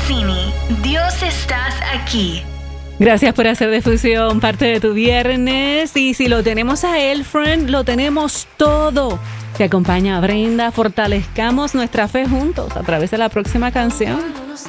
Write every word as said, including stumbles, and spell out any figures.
Mancini. Dios, estás aquí. Gracias por hacer de Fusión parte de tu viernes. Y si lo tenemos a él, friend, lo tenemos todo. Te acompaña Brenda. Fortalezcamos nuestra fe juntos a través de la próxima canción.